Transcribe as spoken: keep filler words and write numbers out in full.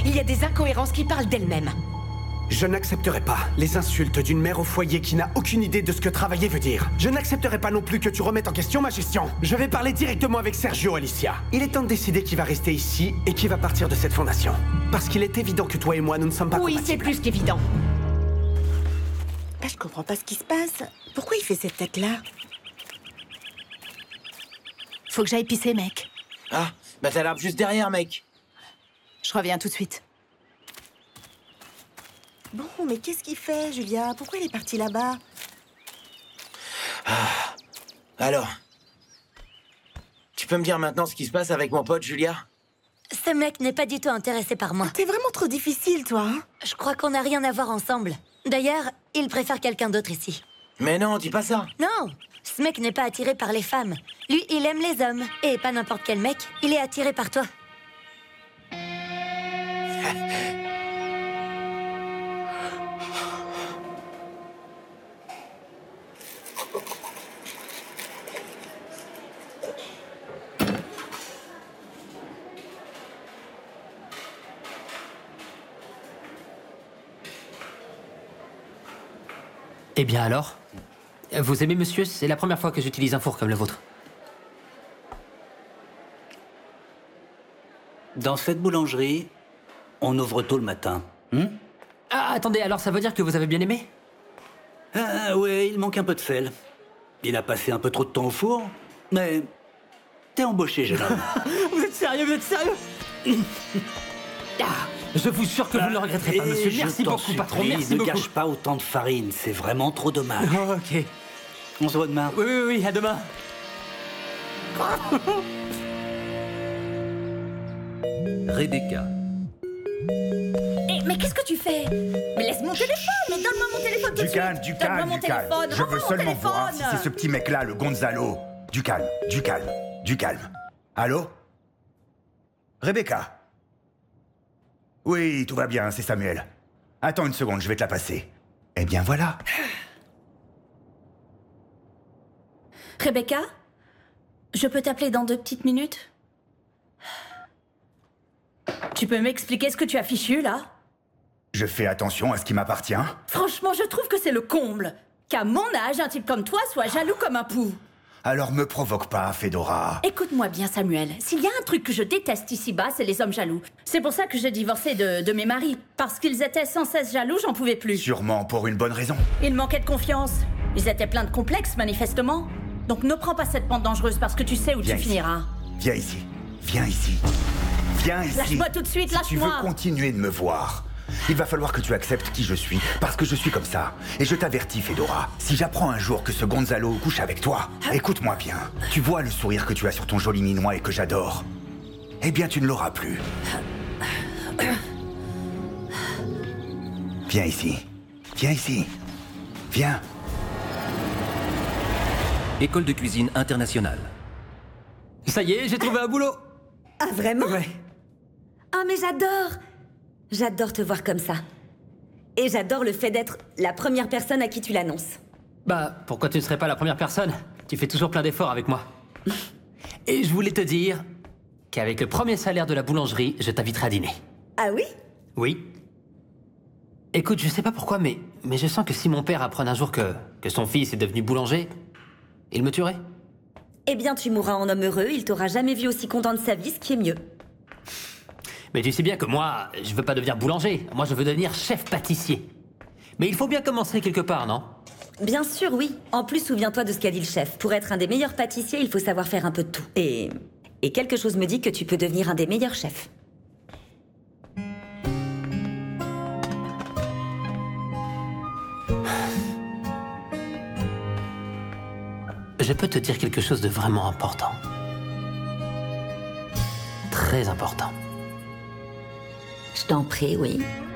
Il y a des incohérences qui parlent d'elles-mêmes. Je n'accepterai pas les insultes d'une mère au foyer qui n'a aucune idée de ce que travailler veut dire. Je n'accepterai pas non plus que tu remettes en question ma gestion. Je vais parler directement avec Sergio, Alicia. Il est temps de décider qui va rester ici et qui va partir de cette fondation. Parce qu'il est évident que toi et moi, nous ne sommes pas Oui, compatibles. c'est plus qu'évident. Bah, je comprends pas ce qui se passe. Pourquoi il fait cette tête-là? Faut que j'aille pisser, mec. Ah, bah t'as l'arbre juste derrière, mec. Je reviens tout de suite. Bon, mais qu'est-ce qu'il fait, Julia? Pourquoi il est parti là-bas? Ah. Alors, tu peux me dire maintenant ce qui se passe avec mon pote, Julia? Ce mec n'est pas du tout intéressé par moi. T'es vraiment trop difficile, toi, hein? Je crois qu'on n'a rien à voir ensemble. D'ailleurs, il préfère quelqu'un d'autre ici. Mais non, dis pas ça. Non, ce mec n'est pas attiré par les femmes. Lui, il aime les hommes. Et pas n'importe quel mec, il est attiré par toi. Eh bien alors? Vous aimez, monsieur? C'est la première fois que j'utilise un four comme le vôtre. Dans cette boulangerie, on ouvre tôt le matin. Hmm? Ah, attendez, alors ça veut dire que vous avez bien aimé? Ah ouais, il manque un peu de sel. Il a passé un peu trop de temps au four, mais t'es embauché, jeune homme. Vous êtes sérieux, vous êtes sérieux? Ah, je vous jure que vous ne le regretterez pas, Et monsieur. je Merci t'en beaucoup, patron, supplie, merci ne beaucoup. gâche pas autant de farine, c'est vraiment trop dommage. Oh, ok. On se voit demain. Oui, oui, oui, à demain. Rebecca. Eh, mais qu'est-ce que tu fais? Mais laisse mon téléphone! Mais donne-moi mon téléphone tout de Du suite! calme, du Donne-moi calme, mon du calme. téléphone! Je Rends-moi veux mon seulement téléphone. voir si c'est ce petit mec-là, le Gonzalo. Du calme, du calme, du calme. Allô? Rebecca? Oui, tout va bien, c'est Samuel. Attends une seconde, je vais te la passer. Eh bien voilà. Rebecca? Je peux t'appeler dans deux petites minutes? Tu peux m'expliquer ce que tu as fichu, là? Je fais attention à ce qui m'appartient. Franchement, je trouve que c'est le comble. Qu'à mon âge, un type comme toi soit jaloux comme un pou. Alors me provoque pas, Fedora. Écoute-moi bien, Samuel. S'il y a un truc que je déteste ici-bas, c'est les hommes jaloux. C'est pour ça que j'ai divorcé de, de mes maris. Parce qu'ils étaient sans cesse jaloux, j'en pouvais plus. Sûrement pour une bonne raison. Ils manquaient de confiance. Ils étaient pleins de complexes, manifestement. Donc ne prends pas cette pente dangereuse parce que tu sais où Viens tu ici. finiras. Viens ici. Viens ici. Viens ici. Lâche-moi tout de suite, Si tu veux lâche-moi. continuer de me voir, il va falloir que tu acceptes qui je suis, parce que je suis comme ça. Et je t'avertis, Fedora, si j'apprends un jour que ce Gonzalo couche avec toi, écoute-moi bien. Tu vois le sourire que tu as sur ton joli minois et que j'adore? Eh bien, tu ne l'auras plus. Viens ici. Viens ici. Viens. École de cuisine internationale. Ça y est, j'ai trouvé un boulot. Ah, vraiment? Ouais. Ah, mais j'adore! J'adore te voir comme ça. Et j'adore le fait d'être la première personne à qui tu l'annonces. Bah, pourquoi tu ne serais pas la première personne? Tu fais toujours plein d'efforts avec moi. Et je voulais te dire qu'avec le premier salaire de la boulangerie, je t'inviterai à dîner. Ah oui? Oui. Écoute, je sais pas pourquoi, mais, mais je sens que si mon père apprenait un jour que, que son fils est devenu boulanger, il me tuerait. Eh bien, tu mourras en homme heureux, il t'aura jamais vu aussi content de sa vie, ce qui est mieux. Mais tu sais bien que moi, je veux pas devenir boulanger. Moi, je veux devenir chef pâtissier. Mais il faut bien commencer quelque part, non? Bien sûr, oui. En plus, souviens-toi de ce qu'a dit le chef. Pour être un des meilleurs pâtissiers, il faut savoir faire un peu de tout. Et... Et quelque chose me dit que tu peux devenir un des meilleurs chefs. Je peux te dire quelque chose de vraiment important. Très important. Je t'en prie, oui.